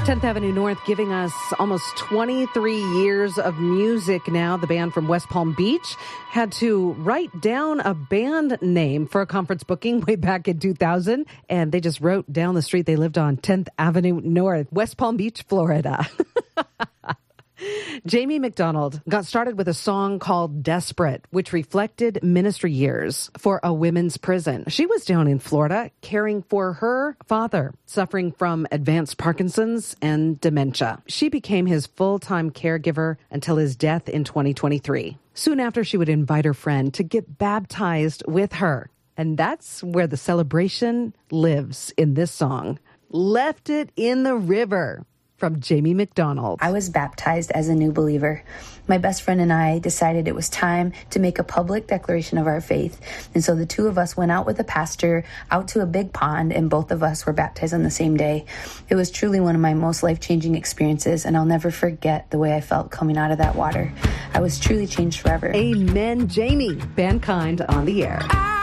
10th Avenue North giving us almost 23 years of music now. The band from West Palm Beach had to write down a band name for a conference booking way back in 2000, and they just wrote down the street they lived on, 10th Avenue North, West Palm Beach, Florida. Jamie McDonald got started with a song called Desperate, which reflected ministry years for a women's prison. She was down in Florida caring for her father, suffering from advanced Parkinson's and dementia. She became his full-time caregiver until his death in 2023. Soon after, she would invite her friend to get baptized with her. And that's where the celebration lives in this song. Left It in the River. From Jamie McDonald. I was baptized as a new believer. My best friend and I decided it was time to make a public declaration of our faith. And so the two of us went out with a pastor out to a big pond, and both of us were baptized on the same day. It was truly one of my most life-changing experiences, and I'll never forget the way I felt coming out of that water. I was truly changed forever. Amen, Jamie. Mankind on the air.